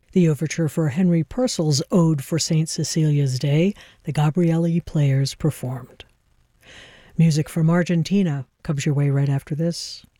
the overture for Henry Purcell's Ode for St. Cecilia's Day, the Gabrieli Players performed. Music from Argentina comes your way right after this.